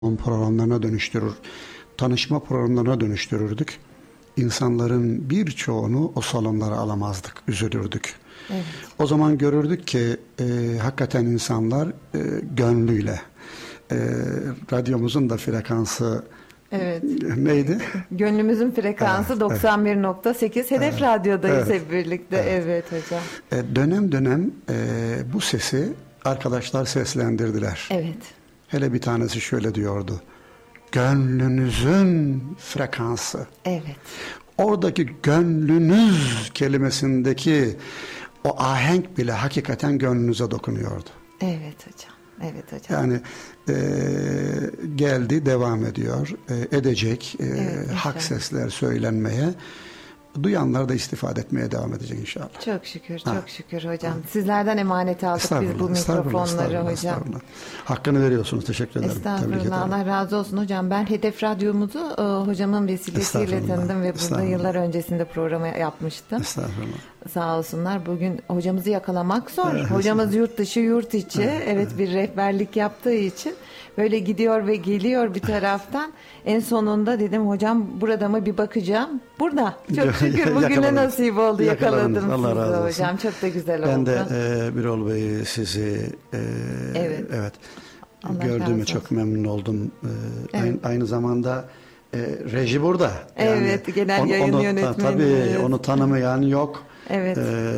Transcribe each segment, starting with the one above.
programlarına dönüştürür, tanışma programlarına dönüştürürdük. İnsanların birçoğunu o salonlara alamazdık, üzülürdük. Evet. O zaman görürdük ki hakikaten insanlar gönlüyle, radyomuzun da frekansı Evet. neydi? Gönlümüzün frekansı Evet, 91.8. Hedef Radyo'dayız evet, hep birlikte. Evet hocam. Dönem dönem bu sesi arkadaşlar seslendirdiler. Evet. Hele bir tanesi şöyle diyordu: gönlünüzün frekansı. Evet. Oradaki gönlünüz kelimesindeki o ahenk bile hakikaten gönlünüze dokunuyordu. Evet hocam. Evet hocam. Yani geldi, devam ediyor, edecek, Evet, hak inşallah. sesler söylenmeye, duyanlar da istifade etmeye devam edecek inşallah. Çok şükür, Ha. çok şükür hocam. Sizlerden emanet aldık biz bu Estağfurullah, mikrofonları estağfurullah, hocam. estağfurullah. Hakkını veriyorsunuz, teşekkür ederim. Tebrik Estağfurullah, ederim. Allah razı olsun hocam. Ben Hedef Radyomuzu hocamın vesilesiyle Estağfurullah, tanıdım ve burada estağfurullah. yıllar öncesinde programı yapmıştım. Estağfurullah. Sağ olsunlar. Bugün hocamızı yakalamak zor. Hocamız yurt dışı, yurt içi. Evet, bir rehberlik yaptığı için böyle gidiyor ve geliyor bir taraftan. En sonunda dedim hocam burada mı bir bakacağım. Burada. Çok şükür bugüne Yakaladınız. nasip oldu. Yakaladınız. Yakaladım Allah sizi razı olsun. hocam. Çok da güzel Ben oldu. de Birol Bey sizi Evet. Allah razı gördüğüme olsun. çok memnun oldum. Evet. Aynı zamanda reji burada. Evet, genel yayın yönetmeni. Tabii onu tanımayan yok. Evet.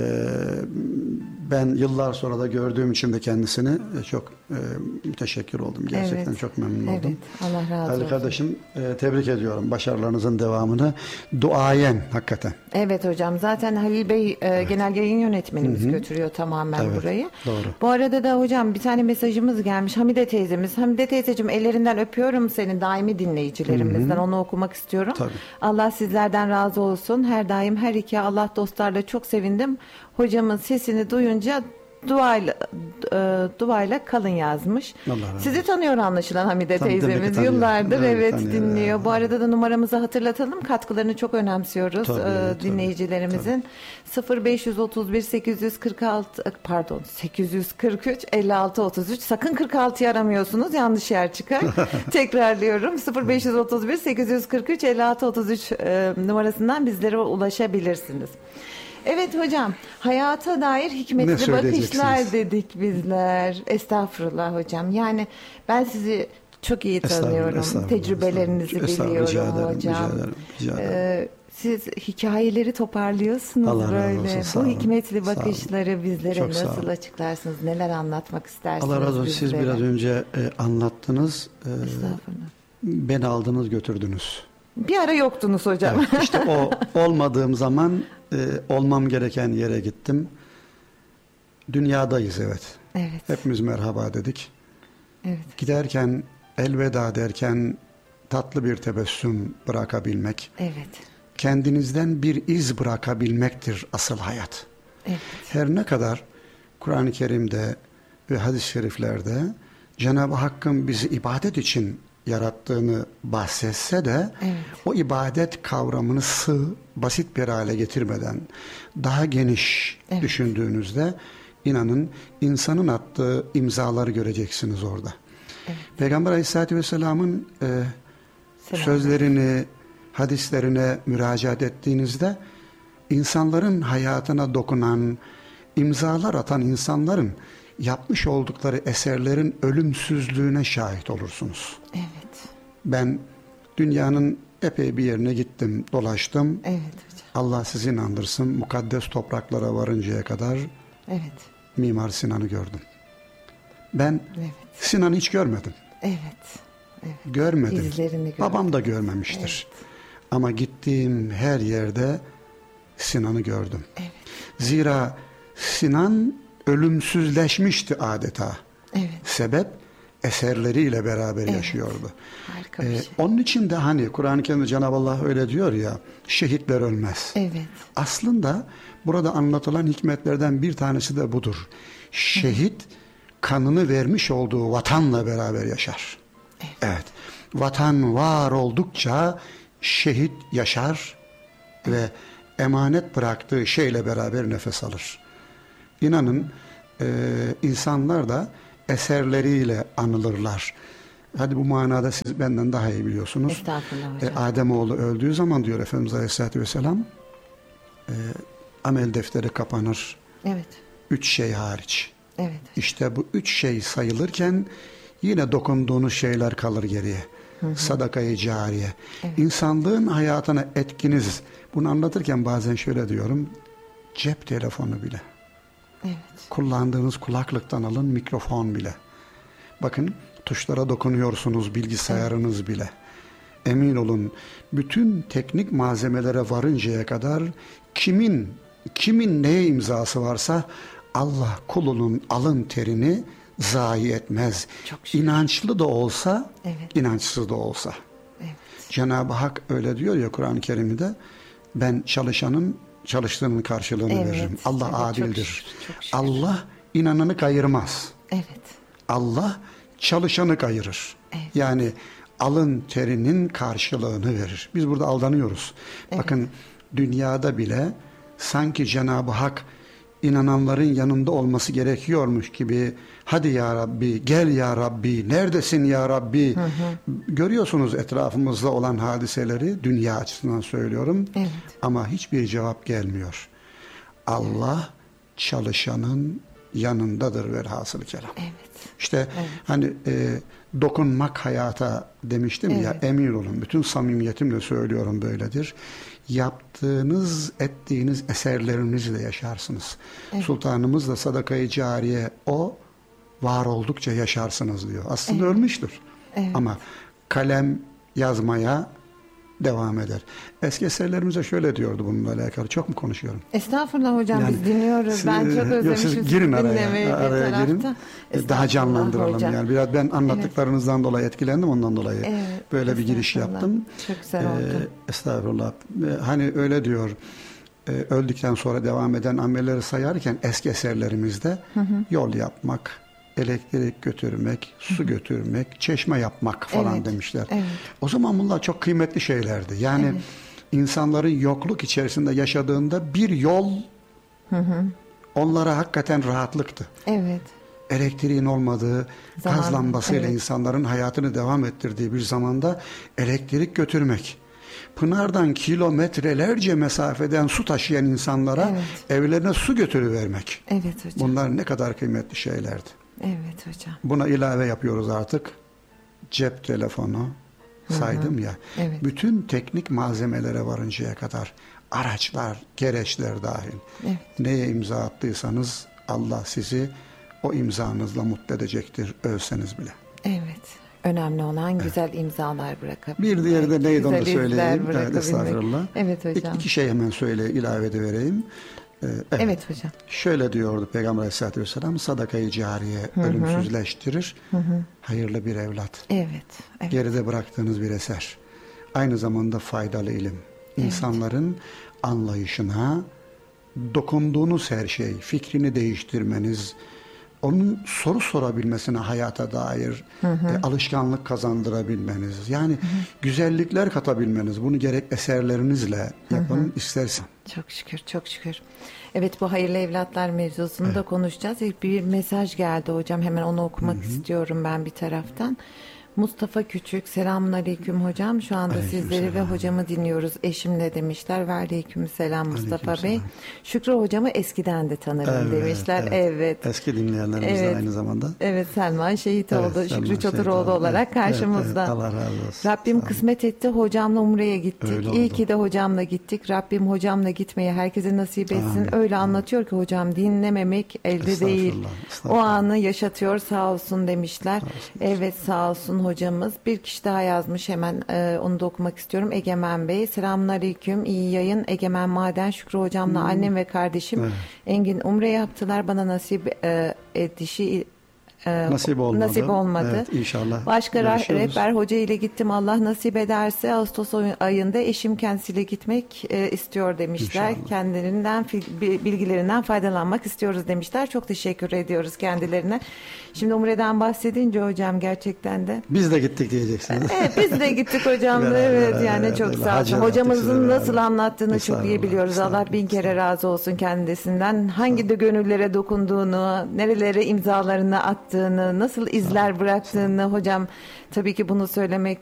Ben yıllar sonra da gördüğüm için de kendisini çok müteşekkir oldum. Gerçekten Evet. çok memnun Evet. oldum. Allah razı Halil olsun. kardeşim, tebrik ediyorum. Başarılarınızın devamını. Duayen hakikaten. Evet hocam. Zaten Halil Bey genel yayın yönetmenimiz götürüyor tamamen Evet, burayı. doğru. Bu arada da hocam bir tane mesajımız gelmiş. Hamide teyzemiz. Hamide teyzeciğim ellerinden öpüyorum seni, daimi dinleyicilerimizden. Onu okumak istiyorum. Tabii. Allah sizlerden razı olsun. Her daim her iki Allah dostlarla çok sevindim. Hocamın sesini duyunca duayla kalın yazmış. Allah razı olsun. Sizi tanıyor anlaşılan Hamide Tabii, demek ki teyzemiz. tanıyor. Yıllardır Evet, evet tanıyor. dinliyor. Bu arada da numaramızı hatırlatalım. Katkılarını çok önemsiyoruz Tabii, dinleyicilerimizin. 0531 846 pardon 843 56 33. Sakın 46'yı aramıyorsunuz. Yanlış yer çıkar. Tekrarlıyorum. 0531 843 56 33 numarasından bizlere ulaşabilirsiniz. Evet hocam, hayata dair Ne hikmetli söyleyeceksiniz? bakışlar dedik bizler. Estağfurullah hocam. Yani ben sizi çok iyi tanıyorum. Estağfurullah, Tecrübelerinizi estağfurullah. biliyorum Rica ederim, hocam. rica ederim, rica ederim. Siz hikayeleri toparlıyorsunuz Allah razı böyle. olsun, sağ Bu olun, hikmetli sağ olun. bakışları bizlere Çok sağ nasıl olun. açıklarsınız? Neler anlatmak istersiniz Allah razı olsun. Siz bizlere? biraz önce anlattınız. Estağfurullah. Beni aldınız, götürdünüz. Bir ara yoktunuz hocam. Evet, işte o olmadığım zaman olmam gereken yere gittim. Dünyadayız, evet. Evet. Hepimiz merhaba dedik. Evet. Giderken, elveda derken tatlı bir tebessüm bırakabilmek, Evet. kendinizden bir iz bırakabilmektir asıl hayat. Evet. Her ne kadar Kur'an-ı Kerim'de ve hadis-i şeriflerde Cenab-ı Hakk'ın bizi ibadet için yarattığını bahsetse de Evet. o ibadet kavramını sığ, basit bir hale getirmeden daha geniş Evet. düşündüğünüzde inanın insanın attığı imzaları göreceksiniz orada. Evet. Peygamber Aleyhisselatü Vesselam'ın Selam. sözlerini, hadislerine müracaat ettiğinizde insanların hayatına dokunan, imzalar atan insanların yapmış oldukları eserlerin ölümsüzlüğüne şahit olursunuz. Evet. Ben dünyanın epey bir yerine gittim, dolaştım. Evet hocam. Allah sizi inandırsın, mukaddes topraklara varıncaya kadar Evet. Mimar Sinan'ı gördüm. Ben Evet. Sinan'ı hiç görmedim. Evet. Evet. Görmedim. İzlerini gördüm. Babam da görmemiştir. Ama gittiğim her yerde Sinan'ı gördüm. Evet. Zira Sinan ölümsüzleşmişti adeta. Evet. Sebep eserleriyle beraber yaşıyordu. Harika bir şey. Onun için de hani Kur'an-ı Kerim'de Cenab-ı Allah öyle diyor ya, şehitler ölmez. Evet. Aslında burada anlatılan hikmetlerden bir tanesi de budur. Şehit kanını vermiş olduğu vatanla beraber yaşar. Evet. Vatan var oldukça şehit yaşar ve emanet bıraktığı şeyle beraber nefes alır. İnanın insanlar da eserleriyle anılırlar. Hadi bu manada siz benden daha iyi biliyorsunuz. Estağfurullah hocam. Ademoğlu öldüğü zaman diyor Efendimiz Aleyhisselatü Vesselam, amel defteri kapanır. Evet. 3 şey hariç. Evet. İşte bu 3 şey sayılırken yine dokunduğunuz şeyler kalır geriye. Sadakayı cariye. Evet. İnsanlığın hayatına etkiniz. Bunu anlatırken bazen şöyle diyorum. Cep telefonu bile. Evet. Kullandığınız kulaklıktan alın, mikrofon bile. Bakın, tuşlara dokunuyorsunuz, bilgisayarınız bile. Emin olun, bütün teknik malzemelere varıncaya kadar kimin neye imzası varsa Allah kulunun alın terini zayi etmez. Çok şükür. İnançlı da olsa, Evet. inançsız da olsa. Evet. Cenab-ı Hak öyle diyor ya Kur'an-ı Kerim'de, ben çalışanın çalıştığının karşılığını Evet, veririm. Allah evet, adildir. çok şükür, çok şükür. Allah inananı kayırmaz. Evet. Allah çalışanı kayırır. Evet. Yani alın terinin karşılığını verir. Biz burada aldanıyoruz. Bakın, dünyada bile sanki Cenab-ı Hak inananların yanında olması gerekiyormuş gibi, hadi ya Rabbi, gel ya Rabbi, neredesin ya Rabbi? Görüyorsunuz etrafımızda olan hadiseleri, dünya açısından söylüyorum. Evet. Ama hiçbir cevap gelmiyor. Allah çalışanın yanındadır velhasılı kelam. Evet. İşte hani dokunmak hayata demiştim ya, Evet. emin olun, bütün samimiyetimle söylüyorum, böyledir. Yaptığınız, ettiğiniz eserlerinizle yaşarsınız. Sultanımız da sadakayı cariye, o var oldukça yaşarsınız diyor. Aslında ölmüştür. Ama kalem yazmaya devam eder. Eski eserlerimize şöyle diyordu bununla alakalı. Çok mu konuşuyorum? Estağfurullah hocam, Yani biz dinliyoruz. Ben çok özlemişim siz girin dinlemeyi bir araya tarafta. girin. Daha Estağfurullah canlandıralım hocam. yani. Biraz ben anlattıklarınızdan dolayı etkilendim, ondan dolayı Evet, böyle bir giriş estağfurullah. yaptım. Çok güzel oldu. Estağfurullah. Hani öyle diyor, öldükten sonra devam eden amelleri sayarken eski eserlerimizde yol yapmak, elektrik götürmek, su götürmek, çeşme yapmak falan Evet, demişler. evet. O zaman bunlar çok kıymetli şeylerdi. Yani insanların yokluk içerisinde yaşadığında bir yol onlara hakikaten rahatlıktı. Evet. Elektriğin olmadığı, Zaman, gaz lambasıyla evet. insanların hayatını devam ettirdiği bir zamanda elektrik götürmek, pınardan kilometrelerce mesafeden su taşıyan insanlara evlerine su götürüvermek. Evet hocam. Bunlar ne kadar kıymetli şeylerdi. Evet hocam. Buna ilave yapıyoruz artık. Cep telefonu saydım ya. Evet. Bütün teknik malzemelere varıncaya kadar, araçlar, gereçler dahil. Evet. Neye imza attıysanız Allah sizi o imzanızla mutlu edecektir, ölseniz bile. Evet. Önemli olan güzel imzalar bırakabilmek. Bir diğeri de neydi, onu da güzel izler söyleyeyim. Evet, bırakabilmek. estağfurullah. Evet hocam. İki şey hemen ilave vereyim. Evet hocam. Şöyle diyordu Peygamber Aleyhisselatü Vesselam, sadakayı cariye ölümsüzleştirir, hayırlı bir evlat. Evet. Evet. Geride bıraktığınız bir eser. Aynı zamanda faydalı ilim. İnsanların anlayışına, dokunduğunuz her şey, fikrini değiştirmeniz, onun soru sorabilmesine, hayata dair alışkanlık kazandırabilmeniz, yani güzellikler katabilmeniz, bunu gerek eserlerinizle yapın, istersen. Çok şükür, çok şükür. Evet, bu hayırlı evlatlar mevzusunu da konuşacağız. Bir mesaj geldi hocam, hemen onu okumak istiyorum ben bir taraftan. Mustafa Küçük, selamun aleyküm hocam. Şu anda sizleri ve hocamı dinliyoruz eşimle demişler. Ve aleyküm selam Mustafa Bey. Şükrü hocamı eskiden de tanırım demişler. Evet. Eski dinleyenlerimizden aynı zamanda. Evet, Selman şehit oldu. Selman Şükrü şehit Çaturoğlu oldu. olarak karşımızda. Allah razı olsun. Rabbim kısmet etti. Hocamla Umre'ye gittik. Öyle İyi oldu. ki de hocamla gittik. Rabbim hocamla gitmeyi herkese nasip etsin. Amin. Öyle anlatıyor ki hocam, dinlememek elde değil. Estağfurullah, O estağfurullah. anı yaşatıyor, sağ olsun demişler. Evet, sağ olsun hocamız. Bir kişi daha yazmış, hemen onu da okumak istiyorum. Egemen Bey, selamünaleyküm, iyi yayın. Egemen Maden, Şükrü hocamla annem ve kardeşim Engin Umre yaptılar. Bana nasip edişi nasip olmadı. Evet, inşallah. Başka görüşürüz. rehber hoca ile gittim. Allah nasip ederse Ağustos ayında eşim kendisiyle gitmek istiyor demişler. İnşallah. Kendilerinden bilgilerinden faydalanmak istiyoruz demişler. Çok teşekkür ediyoruz kendilerine. Şimdi Umre'den bahsedince hocam, gerçekten de Biz de gittik diyeceksiniz. evet, biz de gittik hocam da. Beraber, Evet, yani evet, çok öyle. sağ olsun. Hacı Hocamızın yaptık, nasıl beraber. anlattığını çok iyi Estağfurullah, biliyoruz. Allah estağfurullah, bin kere razı olsun kendisinden. Hangi de gönüllere dokunduğunu, nerelere imzalarını attığını bıraktığını, nasıl izler bıraktığını hocam tabii ki bunu söylemek